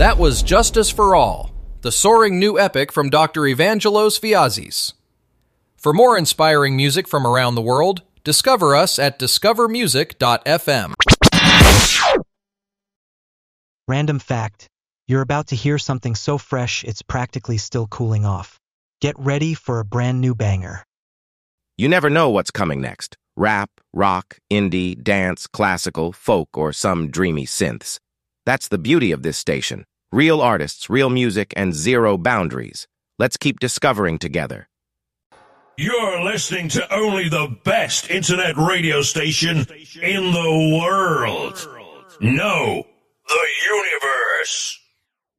That was Justice for All, the soaring new epic from Dr. Evangelos Viazis. For more inspiring music from around the world, discover us at discovermusic.fm. Random fact. You're about to hear something so fresh it's practically still cooling off. Get ready for a brand new banger. You never know what's coming next. Rap, rock, indie, dance, classical, folk, or some dreamy synths. That's the beauty of this station. Real artists, real music, and zero boundaries. Let's keep discovering together. You're listening to only the best internet radio station in the world. No, the universe.